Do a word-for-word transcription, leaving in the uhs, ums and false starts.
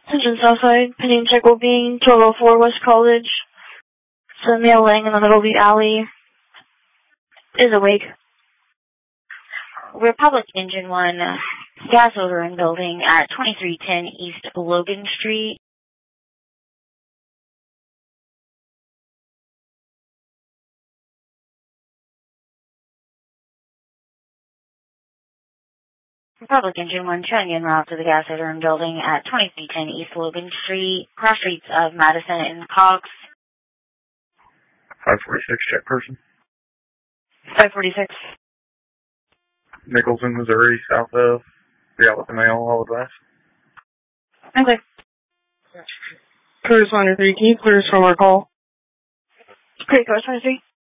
Attention Southside, pending check will be twelve oh four West College. The male laying in the middle of the alley is awake. Republic Engine one, gas over in building at twenty-three ten East Logan Street. Republic Engine one, showing en route to the gas over in building at twenty-three ten East Logan Street, cross streets of Madison and Cox. five forty-six, check person. five forty-six. Nicholson, Missouri, south of the Outlet Mail, all advice. Okay. Curtis one three, can you clear us from our call? Great, Curtis one three.